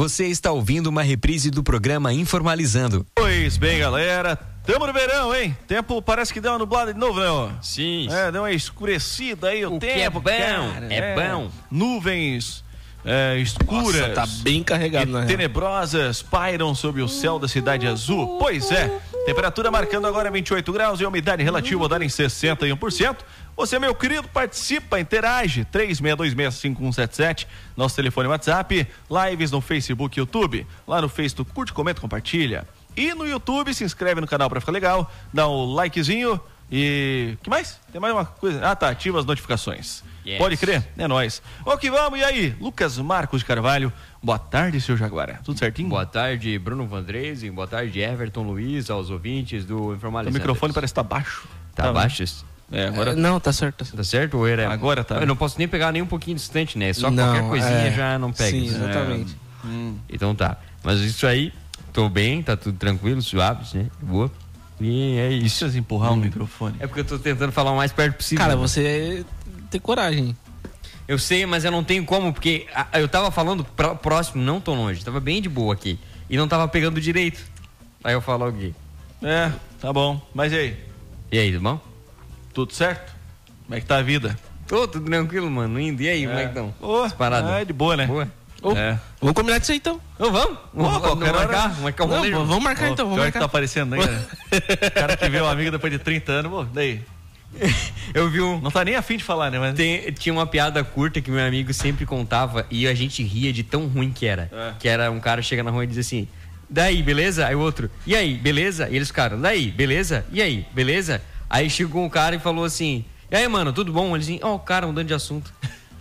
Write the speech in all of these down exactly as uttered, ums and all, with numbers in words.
Você está ouvindo uma reprise do programa Informalizando. Pois bem, galera, tamo no verão, hein? Tempo parece que deu uma nublada de novo, né? Ó? Sim. É, deu uma escurecida aí o, o tempo. Que é bom, cara, é, é bom. Nuvens é, escuras. Nossa, tá bem carregado, né? Tenebrosas pairam sobre o céu da cidade azul. Pois é, temperatura marcando agora vinte e oito graus e a umidade relativa dar em sessenta e um por cento. Você, meu querido, participa, interage, três seis dois seis cinco um sete sete, nosso telefone WhatsApp, lives no Facebook e YouTube, lá no Facebook, curte, comenta, compartilha, e no YouTube se inscreve no canal pra ficar legal, dá um likezinho e... que mais? Tem mais uma coisa? Ah, tá, ativa as notificações. Yes. Pode crer? É nóis. O que vamos, e aí? Lucas Marcos de Carvalho, boa tarde, seu Jaguara, tudo certinho? Boa tarde, Bruno Vandresen, boa tarde, Everton Luiz, aos ouvintes do Informalizando. O microfone parece estar tá baixo. Tá, tá baixo? É, agora... Não, tá certo. Tá certo? Ou era... Agora tá. Eu não posso nem pegar nem um pouquinho distante, né? Só não, qualquer coisinha é... já não pega. Sim, exatamente. É... Hum. Então tá. Mas isso aí, tô bem, tá tudo tranquilo, suave, né? Boa. E é isso. Deixa eu empurrar hum. o microfone. É porque eu tô tentando falar o mais perto possível. Cara, você tem coragem. Eu sei, mas eu não tenho como, porque eu tava falando próximo, não tão longe. Tava bem de boa aqui. E não tava pegando direito. Aí eu falo aqui. É, tá bom. Mas e aí? E aí, tudo bom? Tudo certo? Como é que tá a vida? Tô, tudo tranquilo, mano. Indo. E aí, é. como é que estão? Oh, é de boa, né? Boa. Oh, é. Vamos combinar disso aí, então. Oh, vamos? Oh, vamos, vamos marcar? Vamos marcar, não, um vamos marcar oh, então, vamos pior marcar. Que tá aparecendo aí, né? O cara que vê um amigo depois de trinta anos, pô, daí... Eu vi um... Não tá nem afim de falar, né? Mas... Tem, tinha uma piada curta que meu amigo sempre contava e a gente ria de tão ruim que era. É. Que era um cara chega na rua e diz assim... Daí, beleza? Aí o outro... E aí, beleza? E eles ficaram... Daí, beleza? E aí, beleza? Aí chegou um cara e falou assim... E aí, mano, tudo bom? Ele disse... Ó, oh, o cara mudando de assunto.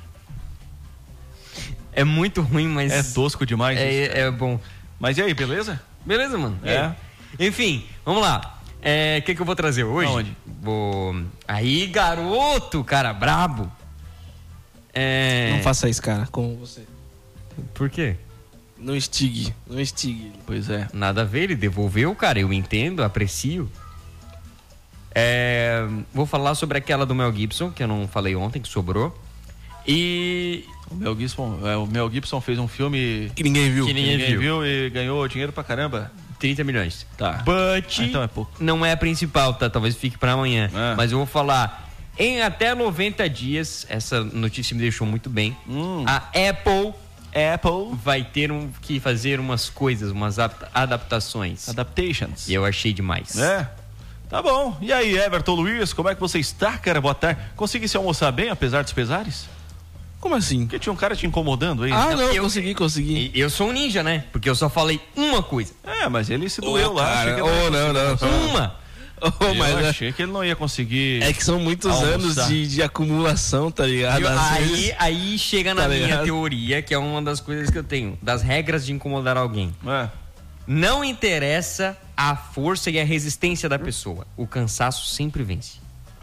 É muito ruim, mas... É tosco demais é, isso, é bom. Mas e aí, beleza? Beleza, mano. É. é. Enfim, vamos lá. O é, que que eu vou trazer hoje? Aonde? Vou... Aí, garoto, cara, brabo. É... Não faça isso, cara, com você. Por quê? Não estigue, não estigue. Pois é. Nada a ver, ele devolveu, cara, eu entendo, aprecio. É... Vou falar sobre aquela do Mel Gibson, que eu não falei ontem, que sobrou. E... O Mel Gibson, é, o Mel Gibson fez um filme... Que ninguém viu. Que ninguém, ninguém viu. viu e ganhou dinheiro pra caramba. trinta milhões. Tá. But ah, então é pouco. Não é a principal, tá? Talvez fique pra amanhã. É. Mas eu vou falar... Em até noventa dias, essa notícia me deixou muito bem. Hum. A Apple... Apple vai ter um, que fazer umas coisas, umas adaptações. Adaptations. E eu achei demais. É. Tá bom. E aí, Everton Luiz, como é que você está, cara? Boa tarde. Consegui se almoçar bem, apesar dos pesares? Como assim? Porque tinha um cara te incomodando aí. Ah, não, eu consegui, consegui. Eu sou um ninja, né? Porque eu só falei uma coisa. É, mas ele se doeu oh, lá. Cara, achei que oh, não, não, não. Uma. Oh, eu mas achei que ele não ia conseguir. É que são muitos almoçar. anos de, de acumulação, tá ligado? Aí, vezes... aí chega na tá minha ligado? teoria, que é uma das coisas que eu tenho, das regras de incomodar alguém. É. Não interessa a força e a resistência da pessoa. O cansaço sempre vence.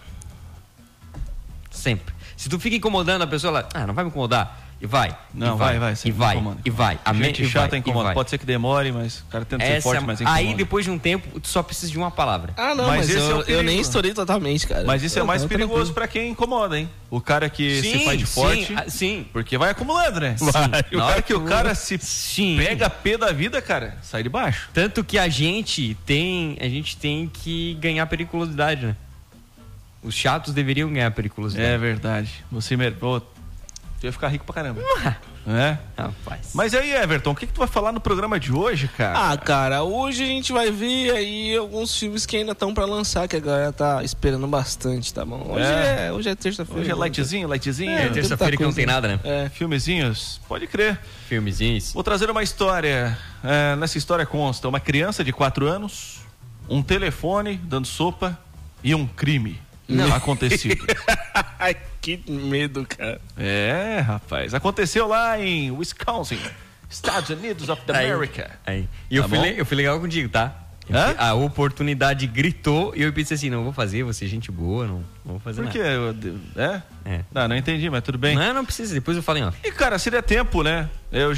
Sempre. Se tu fica incomodando a pessoa, ela, ah, não vai me incomodar. E vai. Não, e vai, vai. vai. E vai. E vai. A gente e chata vai, incomoda. Pode ser que demore, mas o cara tenta ser forte, mas incomoda. Aí depois de um tempo, tu só precisa de uma palavra. Ah, não, mas, mas esse eu, é o eu nem estourei totalmente, cara. Mas isso eu é mais não, perigoso pra quem incomoda, hein? O cara que sim, se faz de forte. Sim, sim. Porque vai acumulando, né? Vai, Na hora que o cara se sim. pega pé da vida, cara, sai de baixo. Tanto que a gente tem, a gente tem que ganhar periculosidade, né? Os chatos deveriam ganhar periculosidade. É verdade. Você mer... Pô, tu ia ficar rico pra caramba. É? Rapaz. Mas aí, Everton, o que, que tu vai falar no programa de hoje, cara? Ah, cara, hoje a gente vai ver aí alguns filmes que ainda estão pra lançar, que a galera tá esperando bastante, tá bom? Hoje é, é, hoje é terça-feira. Hoje é lightzinho, lightzinho. É, terça-feira que não tem nada, né? É, filmezinhos, pode crer. Filmezinhos. Vou trazer uma história. É, nessa história consta uma criança de quatro anos, um telefone dando sopa e um crime. Não. Acontecido. Que medo, cara. É, rapaz. Aconteceu lá em Wisconsin, Estados Unidos of the Aí, America. Aí. E tá eu, fui le- eu fui legal contigo, tá? Hã? A oportunidade gritou e eu pensei assim, não vou fazer, vou ser gente boa, não, não vou fazer Por nada. quê? É? É. Não, não entendi, mas tudo bem. Não, não precisa, depois eu falo em off. E, cara, se der tempo, né? Eu